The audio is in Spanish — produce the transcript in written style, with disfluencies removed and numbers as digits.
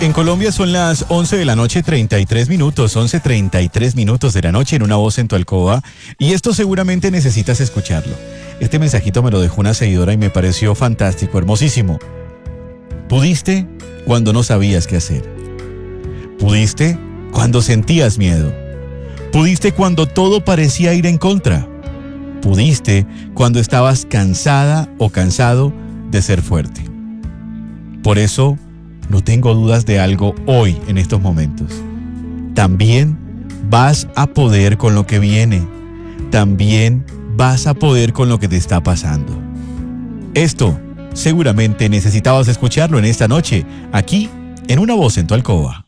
En Colombia son las 11 de la noche, 33 minutos, 11:33 minutos de la noche en Una Voz en tu alcoba. Y esto seguramente necesitas escucharlo. Este mensajito me lo dejó una seguidora y me pareció fantástico, hermosísimo. Pudiste cuando no sabías qué hacer. Pudiste cuando sentías miedo. Pudiste cuando todo parecía ir en contra. Pudiste cuando estabas cansada o cansado de ser fuerte. Por eso, no tengo dudas de algo hoy en estos momentos. También vas a poder con lo que viene. También vas a poder con lo que te está pasando. Esto seguramente necesitabas escucharlo en esta noche, aquí en Una Voz en tu alcoba.